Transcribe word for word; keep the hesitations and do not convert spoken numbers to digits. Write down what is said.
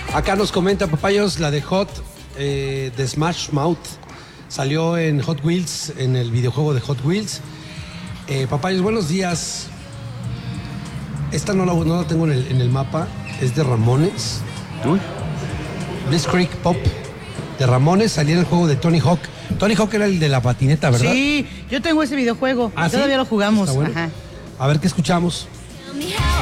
Acá nos comenta Papayos la de Hot, eh, de Smash Mouth. Salió en Hot Wheels, en el videojuego de Hot Wheels. Eh, Papayos, buenos días. Esta no la, no la tengo en el, en el mapa. Es de Ramones. Uy. Blitzkrieg Pop de Ramones. Salía en el juego de Tony Hawk. Tony Hawk era el de la patineta, ¿verdad? Sí, yo tengo ese videojuego. ¿Ah, Todavía sí? lo jugamos. Está bueno. Ajá. A ver qué escuchamos.